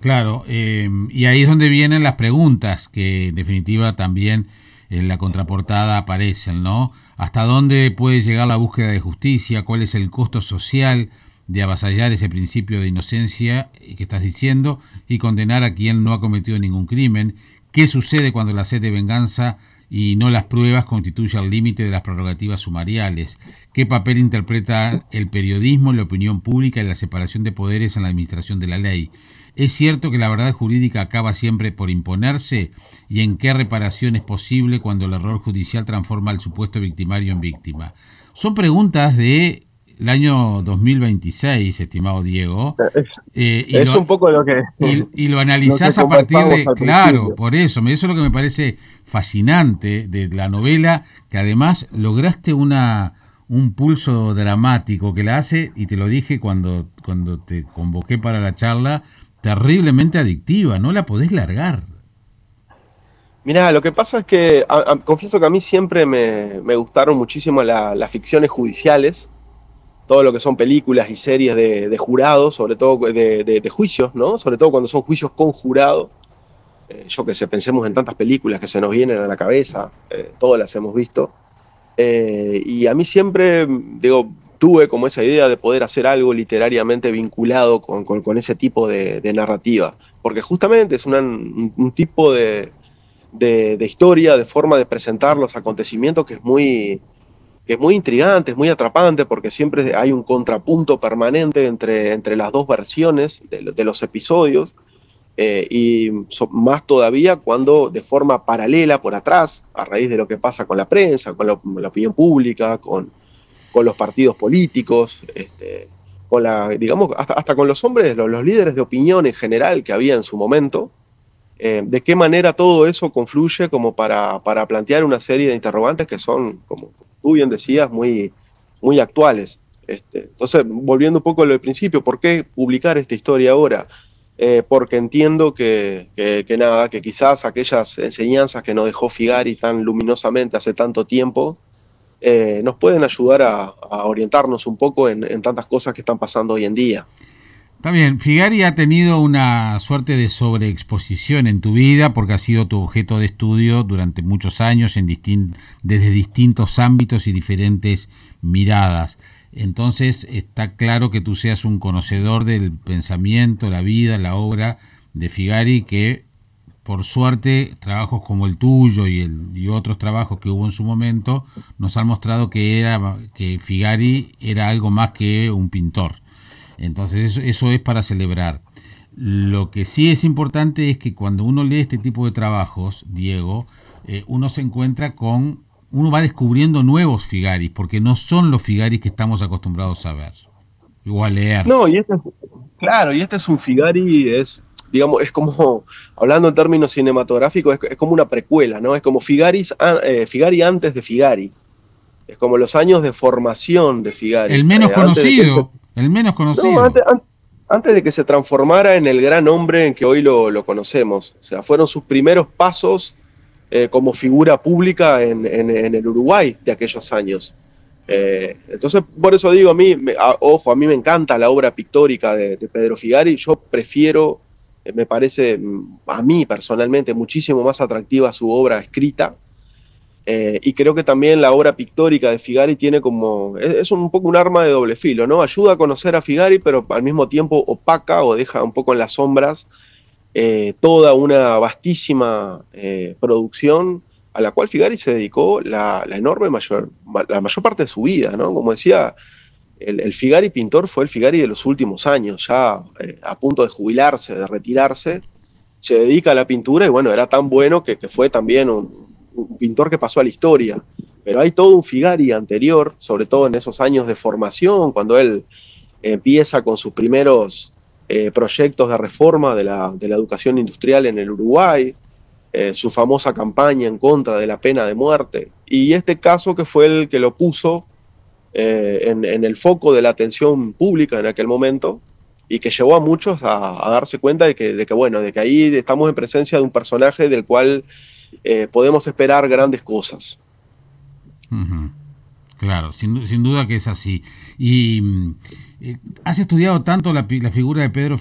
Claro, y ahí es donde vienen las preguntas que en definitiva también en la contraportada aparecen, ¿no? ¿Hasta dónde puede llegar la búsqueda de justicia? ¿Cuál es el costo social de avasallar ese principio de inocencia que estás diciendo y condenar a quien no ha cometido ningún crimen? ¿Qué sucede cuando la sed de venganza y no las pruebas constituye el límite de las prerrogativas sumariales? ¿Qué papel interpreta el periodismo, la opinión pública y la separación de poderes en la administración de la ley? ¿Es cierto que la verdad jurídica acaba siempre por imponerse? ¿Y en qué reparación es posible cuando el error judicial transforma al supuesto victimario en víctima? Son preguntas de el año 2026, estimado Diego, Es, y, es un poco lo que, y lo lo que analizás a partir conversamos de, al claro, principio. por eso es lo que me parece fascinante de la novela, que además lograste un pulso dramático que la hace, y te lo dije cuando te convoqué para la charla, terriblemente adictiva, no la podés largar. Mirá, lo que pasa es que confieso que a mí siempre me gustaron muchísimo las ficciones judiciales, todo lo que son películas y series de jurados, sobre todo de juicios, ¿no? Sobre todo cuando son juicios con jurado. Yo que sé, pensemos en tantas películas que se nos vienen a la cabeza, todas las hemos visto. Y a mí siempre, digo, tuve como esa idea de poder hacer algo literariamente vinculado con ese tipo de narrativa, porque justamente es un tipo de historia, de forma de presentar los acontecimientos que es muy intrigante, es muy atrapante, porque siempre hay un contrapunto permanente entre las dos versiones de los episodios, más todavía cuando de forma paralela por atrás, a raíz de lo que pasa con la prensa, con la opinión pública, con los partidos políticos, digamos, hasta con los hombres, los líderes de opinión en general que había en su momento, de qué manera todo eso confluye como para plantear una serie de interrogantes que son, como tú bien decías, muy actuales. Entonces, volviendo un poco a lo del principio, ¿por qué publicar esta historia ahora? Porque entiendo que quizás aquellas enseñanzas que nos dejó Figari tan luminosamente hace tanto tiempo, nos pueden ayudar a orientarnos un poco en tantas cosas que están pasando hoy en día. Está bien, Figari ha tenido una suerte de sobreexposición en tu vida porque ha sido tu objeto de estudio durante muchos años desde distintos ámbitos y diferentes miradas. Entonces está claro que tú seas un conocedor del pensamiento, la vida, la obra de Figari, que por suerte trabajos como el tuyo y otros trabajos que hubo en su momento nos han mostrado que Figari era algo más que un pintor. Entonces eso es para celebrar. Lo que sí es importante es que cuando uno lee este tipo de trabajos, Diego, uno se encuentra uno va descubriendo nuevos Figaris, porque no son los Figaris que estamos acostumbrados a ver o a leer. No, claro, y este es un Figari, digamos, es como, hablando en términos cinematográficos, es como una precuela, ¿no? Es como Figari antes de Figari. Es como los años de formación de El Figari. menos Antes de que él conocido, el menos no, conocido. antes de que se transformara en el gran hombre en que hoy lo conocemos. O sea, fueron sus primeros pasos como figura pública en el Uruguay de aquellos años. Entonces, por eso digo, ojo, a mí me encanta la obra pictórica de Pedro Figari. Yo prefiero, me parece a mí personalmente muchísimo más atractiva su obra escrita. Y creo que también la obra pictórica de Figari tiene como, es un poco un arma de doble filo, ¿no? Ayuda a conocer a Figari, pero al mismo tiempo opaca o deja un poco en las sombras toda una vastísima producción a la cual Figari se dedicó la mayor parte de su vida, ¿no? Como decía, el Figari pintor fue el Figari de los últimos años, ya a punto de jubilarse, de retirarse, se dedica a la pintura y bueno, era tan bueno que fue también un pintor que pasó a la historia. Pero hay todo un Figari anterior, sobre todo en esos años de formación, cuando él empieza con sus primeros proyectos de reforma de la educación industrial en el Uruguay, su famosa campaña en contra de la pena de muerte, y este caso que fue el que lo puso en el foco de la atención pública en aquel momento, y que llevó a muchos a darse cuenta bueno, de que ahí estamos en presencia de un personaje del cual podemos esperar grandes cosas. Uh-huh. Claro, sin duda que es así. Y has estudiado tanto la figura de Pedro